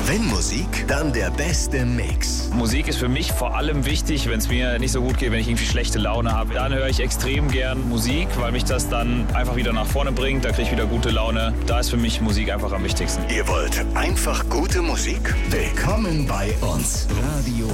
Wenn Musik, dann der beste Mix. Musik ist für mich vor allem wichtig, wenn es mir nicht so gut geht, wenn ich irgendwie schlechte Laune habe. Dann höre ich extrem gern Musik, weil mich das dann einfach wieder nach vorne bringt. Da kriege ich wieder gute Laune. Da ist für mich Musik einfach am wichtigsten. Ihr wollt einfach gute Musik? Willkommen bei uns. Radio